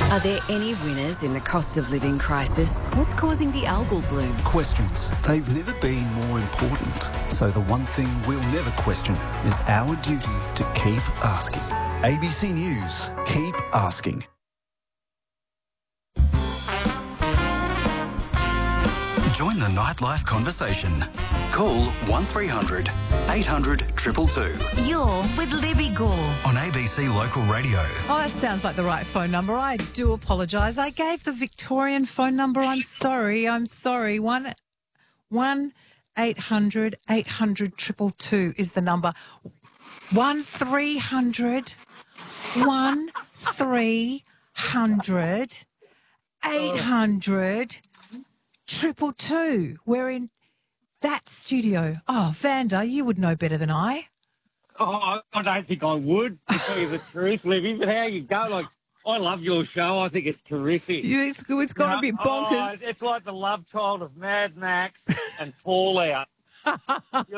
Are there any winners in the cost of living crisis? What's causing the algal bloom? Questions. They've never been more important. So the one thing we'll never question is our duty to keep asking. ABC News. Keep asking. Join the nightlife conversation. Call 1300 800 222 You're with Libby Gore. on ABC Local Radio. Oh, that sounds like the right phone number. I do apologise. I gave the Victorian phone number. I'm sorry. 1-800 800 222 is the number. 1300 800 222. We're in that studio. Oh, Vanda, you would know better than I. Oh, I don't think I would, to tell you the truth, Libby, but how you go? Like, I love your show. I think it's terrific. It's got a bit bonkers. It's like the love child of Mad Max and Fallout. Have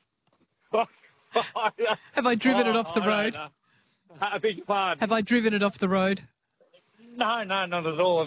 I driven it off the road? I beg your pardon. Have I driven it off the road? No, not at all.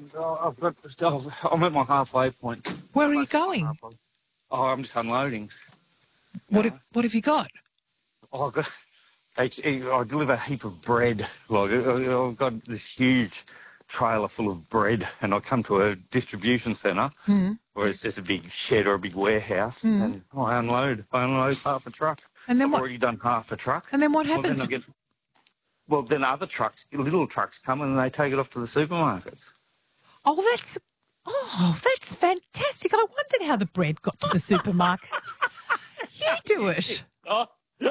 I'm at my halfway point. Where are you going? Oh, I'm just unloading. What have you got? Oh, I deliver a heap of bread. Like, I've got this huge trailer full of bread, and I come to a distribution centre where it's just a big shed or a big warehouse, and I unload half a truck. And then I've what? already done half a truck. And then what happens? Then other trucks, little trucks come and they take it off to the supermarkets. Oh, that's fantastic. I wondered how the bread got to the supermarkets. You do it. Oh.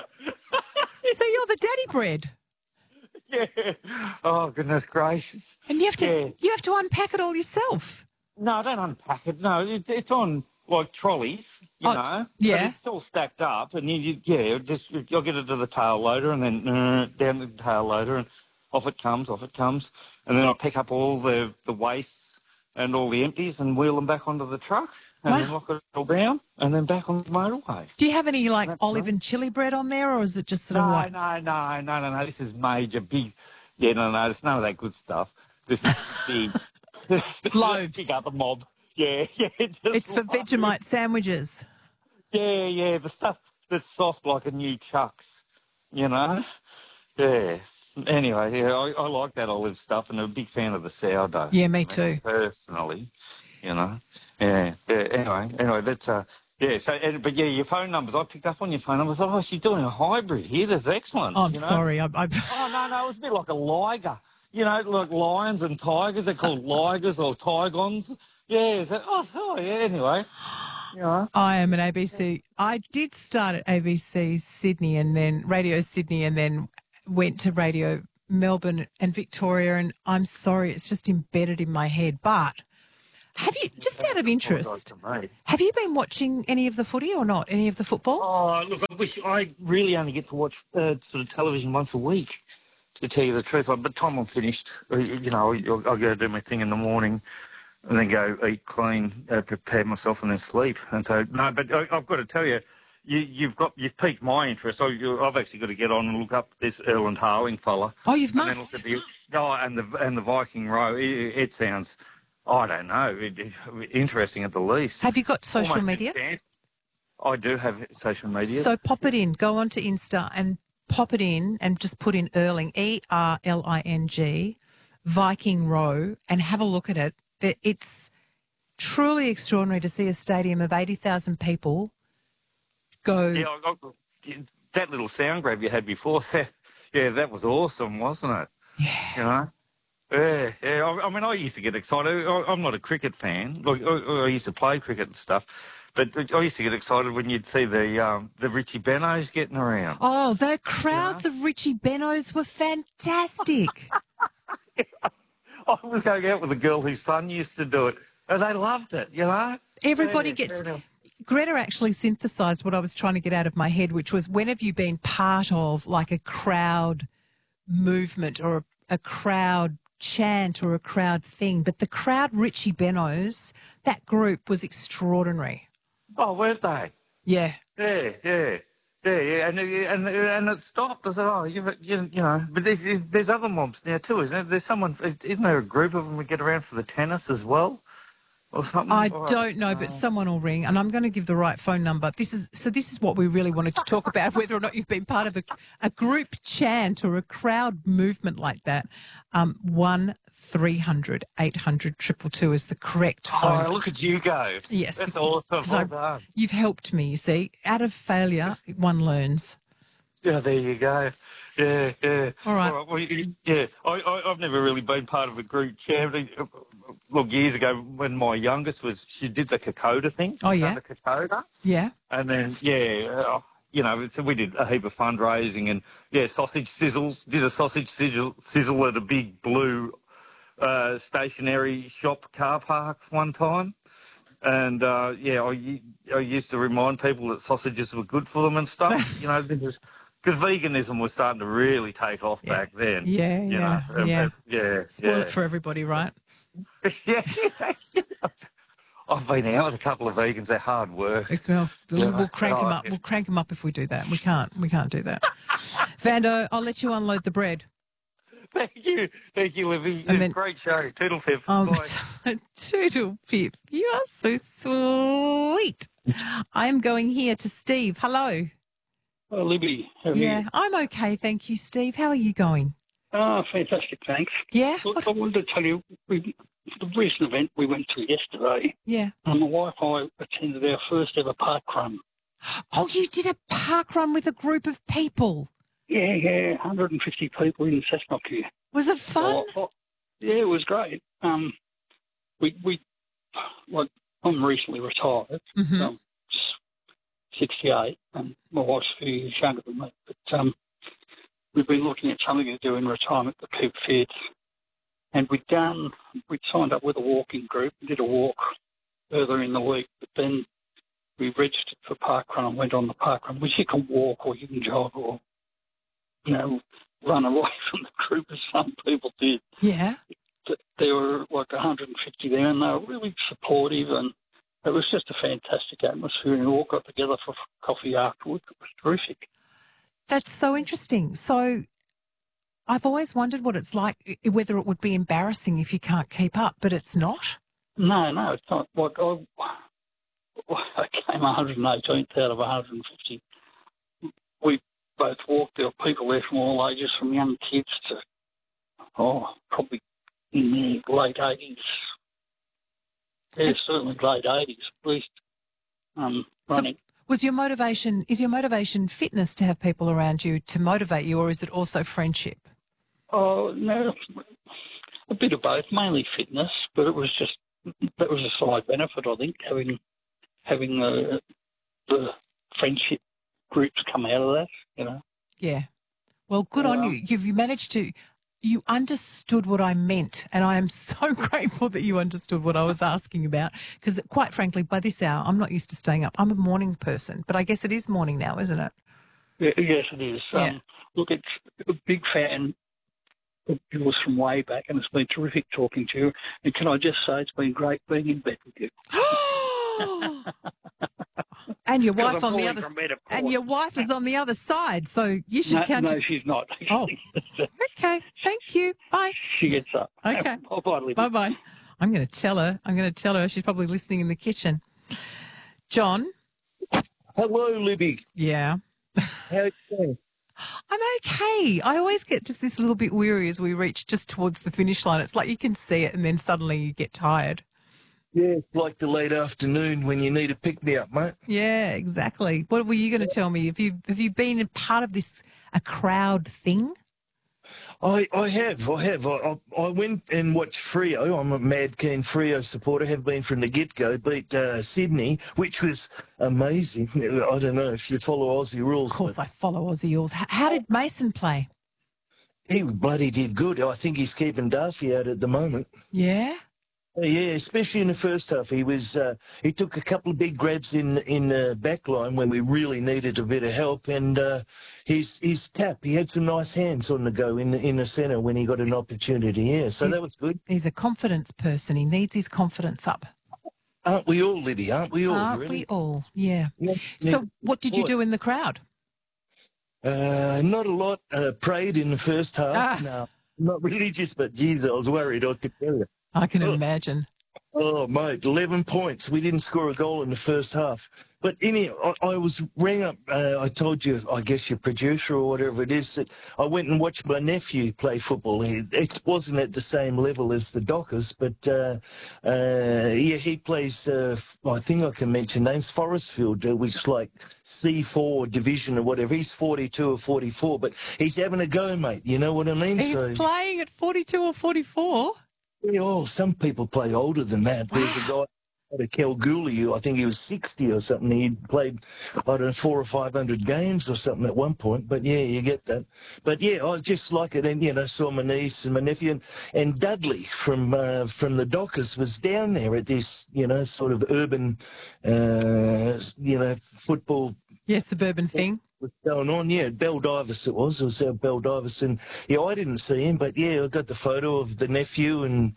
So you're the daddy bread. Yeah. Oh, goodness gracious. And you have to unpack it all yourself. No, I don't unpack it. No, it's on, like, trolleys, you know. Yeah. But it's all stacked up, and you'll get it to the tail loader, and then down the tail loader, and off it comes. And then I pick up all the wastes and all the empties and wheel them back onto the truck, and then lock it all down, and then back on the motorway. Do you have any, like, olive and chili bread on there, or is it just sort of like... No. This is major, big... Yeah, no, it's none of that good stuff. This is big... Loaves. Pick up the mob. Yeah. It's for Vegemite sandwiches. Yeah, the stuff that's soft like a new Chuck's, you know? Yeah. Anyway, yeah, I like that olive stuff, and I'm a big fan of the sourdough. Yeah, me too. Personally, you know? Yeah. Anyway, that's... but your phone numbers, I picked up on your phone numbers. I thought, she's doing a hybrid here. That's excellent. Oh, I'm sorry. Oh, no, it's a bit like a liger. You know, like lions and tigers. They're called ligers or tigons. Yeah. Anyway. You know. I am an ABC. I did start at ABC Sydney and then Radio Sydney and then went to Radio Melbourne and Victoria, and I'm sorry, it's just embedded in my head. But have you, just out of interest, have you been watching any of the footy or not, any of the football? Oh, look, I really only get to watch sort of television once a week, to tell you the truth. By the time I'm finished, you know, I'll go do my thing in the morning and then go eat, clean, prepare myself and then sleep. And so, no, but I've got to tell you, you've piqued my interest. I've actually got to get on and look up this Erland Harling fella. Oh, you've and must. Then look at and the Viking Row. It sounds, I don't know, interesting at the least. Have you got social media? I do have social media. So pop it in. Go on to Insta and pop it in and just put in Erling, Erling, Viking Row, and have a look at it. It's truly extraordinary to see a stadium of 80,000 people go. Yeah, that little sound grab you had before, that was awesome, wasn't it? Yeah. You know? Yeah. I mean, I used to get excited. I'm not a cricket fan. Like, I used to play cricket and stuff. But I used to get excited when you'd see the Richie Benos getting around. Oh, the crowds of Richie Benos were fantastic. I was going out with a girl whose son used to do it, and they loved it, you know? Everybody gets... Greta actually synthesised what I was trying to get out of my head, which was, when have you been part of, like, a crowd movement or a crowd chant or a crowd thing? But the crowd Richie Benos, that group was extraordinary. Oh, weren't they? Yeah. Yeah. and it stopped. I thought, you know, but there's other mobs now too, isn't there? There's someone, isn't there a group of them who get around for the tennis as well, or something? I don't know, but someone will ring, and I'm going to give the right phone number. This is what we really wanted to talk about, whether or not you've been part of a group chant or a crowd movement like that. 1300 800 222 is the correct phone. Oh, look at you go. Yes. That's awesome. Well done. You've helped me, you see. Out of failure, one learns. Yeah, there you go. Yeah. All right. Well, yeah, I've never really been part of a group charity. Look, years ago when my youngest she did the Kokoda thing. Oh, yeah. The Kokoda. Yeah. And then, you know, so we did a heap of fundraising and, sausage sizzles. Did a sausage sizzle at a big blue stationary shop car park one time. And, I used to remind people that sausages were good for them and stuff, you know, because veganism was starting to really take off back then. Yeah. Spoil it for everybody, right? Yeah. I've been out with a couple of vegans. They're hard work. Well, we'll crank them up. We'll crank them up if we do that. We can't do that. Vando, I'll let you unload the bread. Thank you, Libby. Great show. Toodle pip. Toodle pip. You are so sweet. I am going here to Steve. Hello. Oh, Libby. How are you? I'm okay, thank you, Steve. How are you going? Fantastic, thanks. Yeah? Look, I wanted to tell you, the recent event we went to yesterday, my wife and I attended our first ever park run. Oh, you did a park run with a group of people? Yeah, 150 people in Cessnock here. Was it fun? Yeah, it was great. I'm recently retired. Mm-hmm. I'm 68, and my wife's a few years younger than me, but we've been looking at something to do in retirement to keep fit. And we'd signed up with a walking group, did a walk earlier in the week, but then we registered for parkrun and went on the parkrun, which you can walk or you can jog or, you know, run away from the group as some people did. Yeah. There were like 150 there and they were really supportive and it was just a fantastic atmosphere and we all got together for coffee afterwards. It was terrific. That's so interesting. So I've always wondered what it's like, whether it would be embarrassing if you can't keep up, but it's not. No, it's not. Like I came 118th out of 150. We both walked. There were people there from all ages, from young kids to, probably in the late 80s. Yeah, certainly late 80s at least, running. So is your motivation fitness to have people around you to motivate you, or is it also friendship? Oh, no, a bit of both, mainly fitness, but that was a side benefit, I think, having the friendship groups come out of that, you know. Yeah. Well, good on you. You understood what I meant, and I am so grateful that you understood what I was asking about, because quite frankly, by this hour, I'm not used to staying up. I'm a morning person, but I guess it is morning now, isn't it? Yeah, yes, it is. Yeah. Look, it's a big fan of yours from way back, and it's been terrific talking to you. And can I just say it's been great being in bed with you. And your wife on the other side. And your wife is on the other side, so you should count. No, she's not. Oh, okay. Thank you. Bye. She gets up. Okay. Bye-bye. I'm going to tell her. She's probably listening in the kitchen. John. Hello, Libby. Yeah. How are you doing? I'm okay. I always get just this little bit weary as we reach just towards the finish line. It's like you can see it and then suddenly you get tired. Yeah, it's like the late afternoon when you need a pick-me-up, mate. Yeah, exactly. What were you going to tell me? Have you been a part of a crowd thing? I have. I went and watched Freo. I'm a mad keen Freo supporter, have been from the get-go, beat Sydney, which was amazing. I don't know if you follow Aussie rules. Of course I follow Aussie rules. How did Mason play? He bloody did good. I think he's keeping Darcy out at the moment. Yeah? Yeah, especially in the first half. He took a couple of big grabs in the back line when we really needed a bit of help, and his tap, he had some nice hands on the go in the centre when he got an opportunity. Yeah, so that was good. He's a confidence person. He needs his confidence up. Aren't we all, Libby? Aren't we all? Aren't really? we all? Yeah. Yeah. So what did you do in the crowd? Not a lot. Prayed in the first half. No, not religious, but geez, I was worried. I could tell you. I can imagine. Oh, mate, 11 points. We didn't score a goal in the first half. But anyhow, I was rang up. I told you, I guess your producer or whatever it is, that I went and watched my nephew play football. It wasn't at the same level as the Dockers, but yeah, he plays, I think I can mention names, Forestfield, which is like C4 division or whatever. He's 42 or 44, but he's having a go, mate. You know what I mean? He's playing at 42 or 44? Yeah, oh, some people play older than that. Wow. There's a guy out of Kalgoorlie, I think he was 60 or something. He played, I don't know, 400 or 500 games or something at one point. But yeah, you get that. But yeah, I just like it. And, you know, saw my niece and my nephew. And Dudley from the Dockers was down there at this, you know, sort of urban, you know, football. Yeah, suburban thing. Was going on, yeah, Baldivis it was our Baldivis, and yeah, I didn't see him, but yeah, I got the photo of the nephew and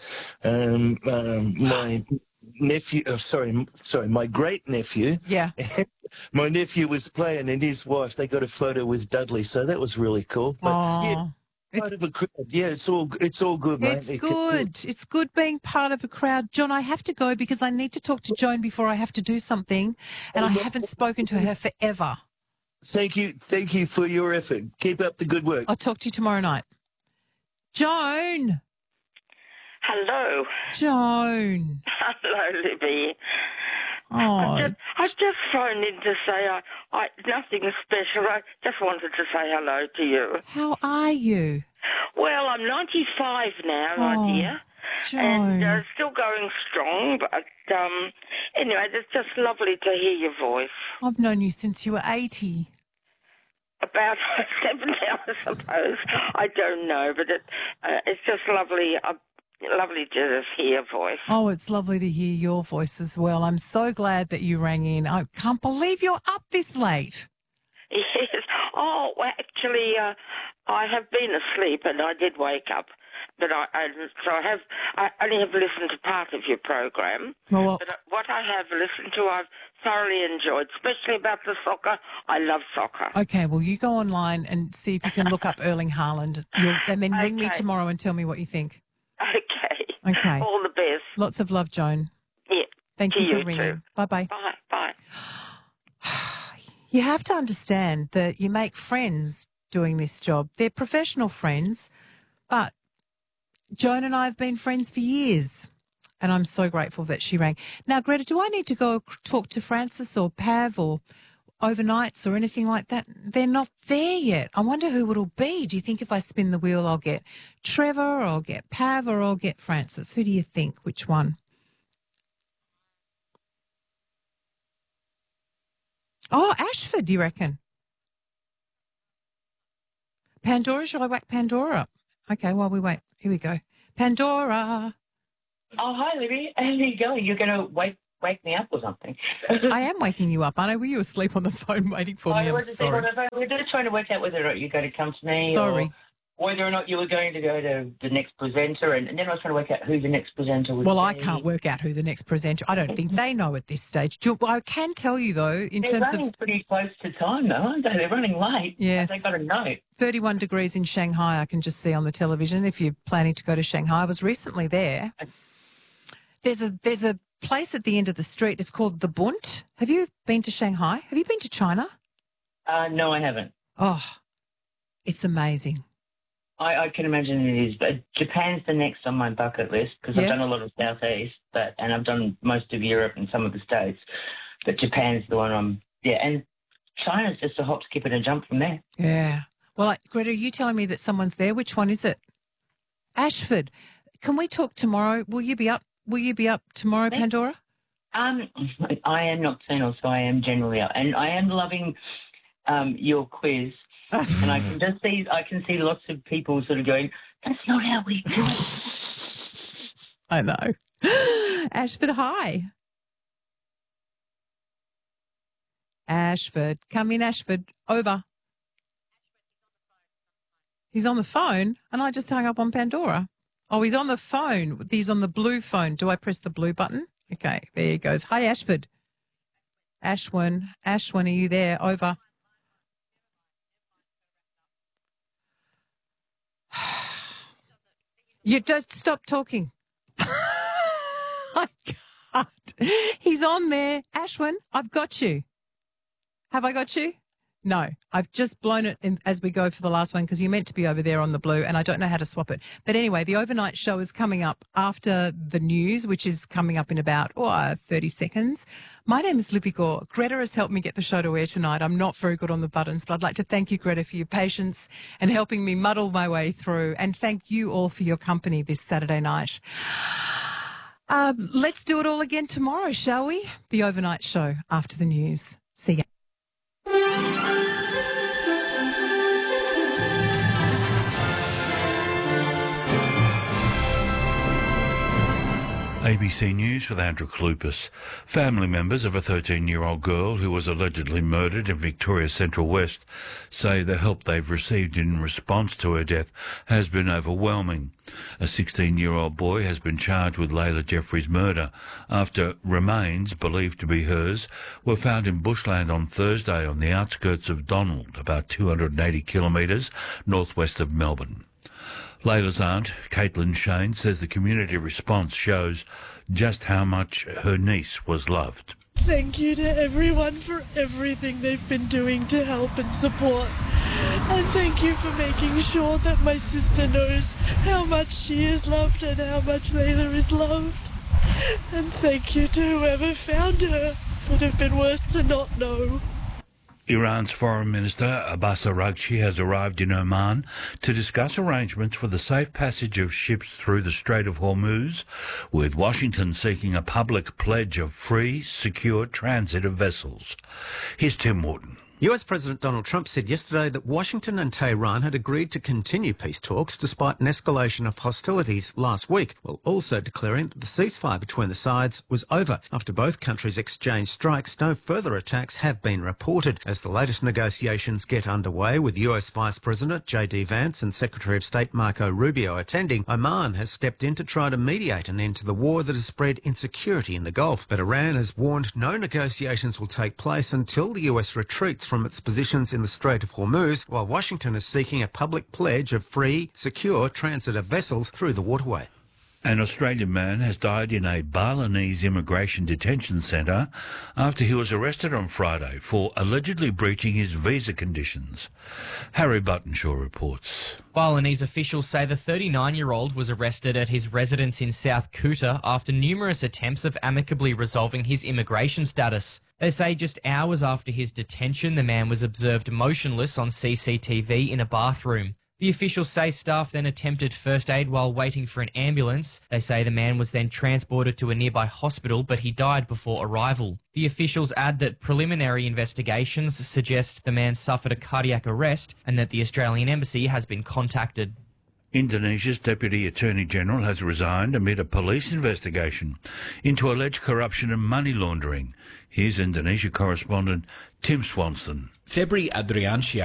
my nephew, my great nephew. Yeah. My nephew was playing and his wife, they got a photo with Dudley, so that was really cool. But yeah, part of a crowd. Yeah, it's all good, mate. It's good. It's good being part of a crowd. John, I have to go because I need to talk to Joan before I have to do something, and I haven't spoken to her forever. Thank you for your effort. Keep up the good work. I'll talk to you tomorrow night. Joan. Hello. Joan. Hello, Libby. Oh. I just phoned in to say I nothing special. I just wanted to say hello to you. How are you? Well, I'm 95 now, my dear. Joan. And still going strong, but anyway, it's just lovely to hear your voice. I've known you since you were 80. About 70, I suppose. I don't know, but it's just lovely. Lovely to just hear your voice. Oh, it's lovely to hear your voice as well. I'm so glad that you rang in. I can't believe you're up this late. Yes. Oh, well, actually, I have been asleep and I did wake up. But I only have listened to part of your program. Well, but what I have listened to, I've thoroughly enjoyed, especially about the soccer. I love soccer. Okay, well, you go online and see if you can look up Erling Haaland, and then ring me tomorrow and tell me what you think. Okay. All the best. Lots of love, Joan. Yeah. Thank you for ringing. Too. Bye-bye. Bye. You have to understand that you make friends doing this job. They're professional friends, but Joan and I have been friends for years, and I'm so grateful that she rang. Now, Greta, do I need to go talk to Francis or Pav or overnights or anything like that? They're not there yet. I wonder who it'll be. Do you think if I spin the wheel I'll get Trevor or I'll get Pav or I'll get Francis? Who do you think? Which one? Oh, Ashford, do you reckon? Pandora, shall I whack Pandora up? Okay, while we wait. Here we go. Pandora. Oh, hi, Libby. How are you going? You're going to wake me up or something? I am waking you up, aren't I? Were you asleep on the phone waiting for me? I'm sorry. We're just trying to work out whether or not you're going to come to me. Sorry. Or whether or not you were going to go to the next presenter. And then I was trying to work out who the next presenter would be. Well, I can't work out who the next presenter. I don't think they know at this stage. I can tell you, though, They're running pretty close to time, though, aren't they? They're running late. Yeah. They've got to know. 31 degrees in Shanghai, I can just see on the television if you're planning to go to Shanghai. I was recently there. There's a place at the end of the street. It's called The Bund. Have you been to Shanghai? Have you been to China? No, I haven't. Oh, it's amazing. I can imagine it is. But Japan's the next on my bucket list because I've done a lot of Southeast, and I've done most of Europe and some of the States. But Japan's the one and China's just a hop, skip, and a jump from there. Yeah. Well, Greta, are you telling me that someone's there? Which one is it? Ashford. Can we talk tomorrow? Will you be up? Will you be up tomorrow, Pandora? I am nocturnal, so I am generally up, and I am loving your quiz. And I can see lots of people sort of going, "That's not how we do it." I know. Ashford, hi. Ashford, come in, Ashford. Over. He's on the phone, and I just hung up on Pandora. Oh, he's on the phone. He's on the blue phone. Do I press the blue button? Okay, there he goes. Hi, Ashford. Ashwin, are you there? Over. You just stop talking. I can't. He's on there. Ashwin, I've got you. Have I got you? No, I've just blown it in as we go for the last one because you're meant to be over there on the blue and I don't know how to swap it. But anyway, the overnight show is coming up after the news, which is coming up in about 30 seconds. My name is Lippy Gore. Greta has helped me get the show to air tonight. I'm not very good on the buttons, but I'd like to thank you, Greta, for your patience and helping me muddle my way through. And thank you all for your company this Saturday night. Let's do it all again tomorrow, shall we? The overnight show after the news. See ya. ABC News with Andrew Klupis. Family members of a 13-year-old girl who was allegedly murdered in Victoria's Central West say the help they've received in response to her death has been overwhelming. A 16-year-old boy has been charged with Layla Jeffries' murder after remains believed to be hers were found in bushland on Thursday on the outskirts of Donald, about 280 kilometres northwest of Melbourne. Layla's aunt, Caitlin Shane, says the community response shows just how much her niece was loved. Thank you to everyone for everything they've been doing to help and support. And thank you for making sure that my sister knows how much she is loved and how much Layla is loved. And thank you to whoever found her. Would have been worse to not know. Iran's Foreign Minister Abbas Araghchi has arrived in Oman to discuss arrangements for the safe passage of ships through the Strait of Hormuz, with Washington seeking a public pledge of free, secure transit of vessels. Here's Tim Morton. US President Donald Trump said yesterday that Washington and Tehran had agreed to continue peace talks despite an escalation of hostilities last week, while also declaring that the ceasefire between the sides was over. After both countries exchanged strikes, no further attacks have been reported. As the latest negotiations get underway, with US Vice President J.D. Vance and Secretary of State Marco Rubio attending, Oman has stepped in to try to mediate an end to the war that has spread insecurity in the Gulf. But Iran has warned no negotiations will take place until the US retreats from its positions in the Strait of Hormuz, while Washington is seeking a public pledge of free, secure transit of vessels through the waterway. An Australian man has died in a Balinese immigration detention centre after he was arrested on Friday for allegedly breaching his visa conditions. Harry Buttonshaw reports. Balinese officials say the 39-year-old was arrested at his residence in South Kuta after numerous attempts of amicably resolving his immigration status. They say just hours after his detention, the man was observed motionless on CCTV in a bathroom. The officials say staff then attempted first aid while waiting for an ambulance. They say the man was then transported to a nearby hospital, but he died before arrival. The officials add that preliminary investigations suggest the man suffered a cardiac arrest and that the Australian Embassy has been contacted. Indonesia's Deputy Attorney General has resigned amid a police investigation into alleged corruption and money laundering. Here's Indonesia correspondent Tim Swanson. Febri Adriansyah